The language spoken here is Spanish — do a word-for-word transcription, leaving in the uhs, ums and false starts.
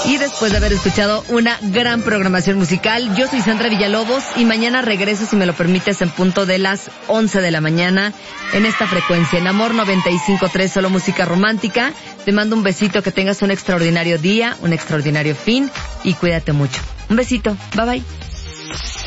Y después de haber escuchado una gran programación musical, yo soy Sandra Villalobos y mañana regreso, si me lo permites, en punto de las once de la mañana en esta frecuencia, en Amor noventa y cinco punto tres, solo música romántica. Te mando un besito, que tengas un extraordinario día, un extraordinario fin y cuídate mucho. Un besito, bye bye.